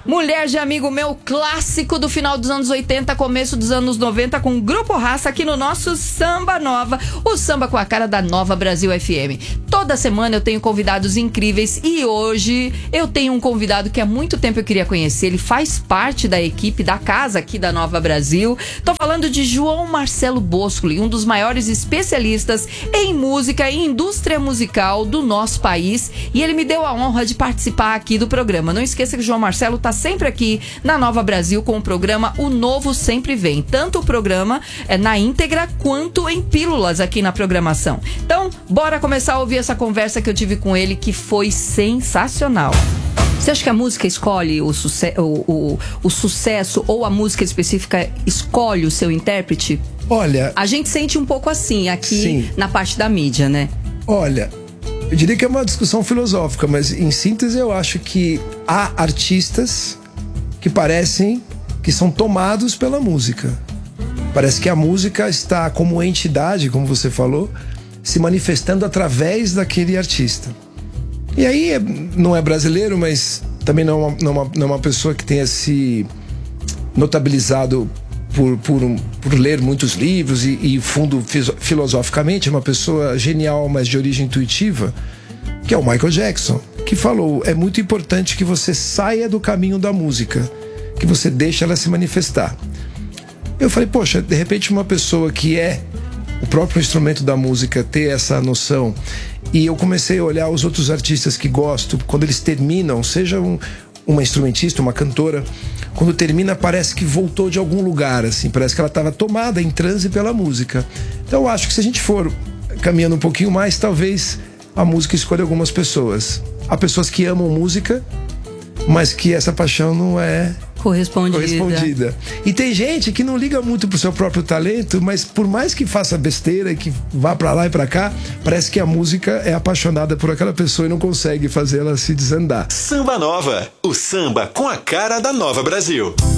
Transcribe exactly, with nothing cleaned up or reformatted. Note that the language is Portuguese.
Mulher de Amigo Meu, clássico do final dos anos oitenta, começo dos anos noventa, com o Grupo Raça aqui no nosso Samba Nova, o samba com a cara da Nova Brasil F M. Toda semana eu tenho convidados incríveis e hoje eu tenho um convidado que há muito tempo eu queria conhecer. Ele faz parte da equipe da casa aqui da Nova Brasil. Tô falando de João Marcelo Boscoli, um dos maiores especialistas em música e indústria musical do nosso país, e ele me deu a honra de participar aqui do programa. Não esqueça que o João Marcelo tá sempre aqui na Nova Brasil com o programa O Novo Sempre Vem, tanto o programa é, na íntegra quanto em pílulas aqui na programação. Então, bora começar a ouvir essa conversa que eu tive com ele, que foi sensacional. Você acha que a música escolhe o, suce- o, o, o sucesso, ou a música específica escolhe o seu intérprete? Olha... A gente sente um pouco assim aqui sim. na parte da mídia, né? Olha, eu diria que é uma discussão filosófica, mas em síntese eu acho que há artistas que parecem que são tomados pela música. Parece que a música está como entidade, como você falou, se manifestando através daquele artista. E aí não é brasileiro, mas também não é uma, não é uma, não é uma pessoa que tenha se notabilizado por, por, um, por ler muitos livros e, e fundo filosoficamente. É uma pessoa genial, mas de origem intuitiva, que é o Michael Jackson, que falou: é muito importante que você saia do caminho da música, que você deixe ela se manifestar. Eu falei, poxa, de repente uma pessoa que é o próprio instrumento da música ter essa noção. E eu comecei a olhar os outros artistas que gosto, quando eles terminam, seja um, uma instrumentista, uma cantora, quando termina parece que voltou de algum lugar, assim, parece que ela estava tomada em transe pela música. Então eu acho que se a gente for caminhando um pouquinho mais, talvez a música escolha algumas pessoas. Há pessoas que amam música, mas que essa paixão não é correspondida. correspondida. E tem gente que não liga muito pro seu próprio talento, mas por mais que faça besteira e que vá pra lá e pra cá, parece que a música é apaixonada por aquela pessoa e não consegue fazer ela se desandar. Samba Nova, o samba com a cara da Nova Brasil.